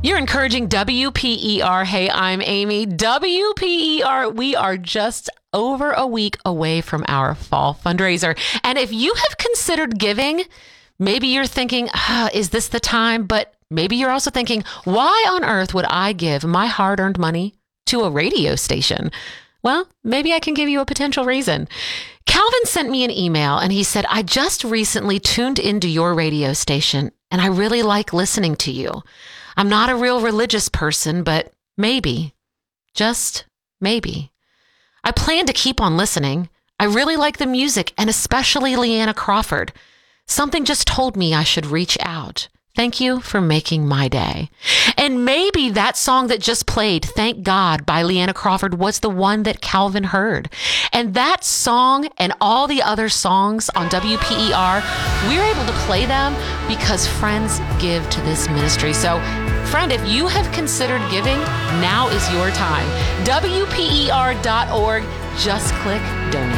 You're encouraging WPER. Hey, I'm Amy. WPER, we are just over a week away from our fall fundraiser. And if you have considered giving, maybe you're thinking, is this the time? But maybe you're also thinking, why on earth would I give my hard-earned money to a radio station? Well, maybe I can give you a potential reason. Calvin sent me an email and he said, I just recently tuned into your radio station and I really like listening to you. I'm not a real religious person, but maybe, just maybe. I plan to keep on listening. I really like the music and especially Leanna Crawford. Something just told me I should reach out. Thank you for making my day. And maybe that song that just played, Thank God by Leanna Crawford, was the one that Calvin heard. And that song and all the other songs on WPER, we're able to play them because friends give to this ministry. So, friend, if you have considered giving, now is your time. WPER.org. Just click donate.